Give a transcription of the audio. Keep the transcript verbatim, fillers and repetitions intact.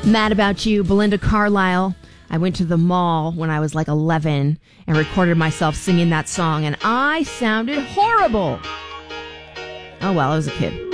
Mad About You, Belinda Carlisle. I went to the mall when I was like eleven and recorded myself singing that song, and I sounded horrible. Oh well, I was a kid.